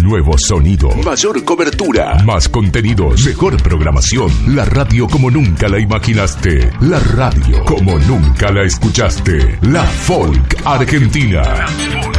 nuevo sonido, mayor cobertura, más contenidos, mejor programación. La radio como nunca la imaginaste. La radio como nunca la escuchaste. La Folk Argentina.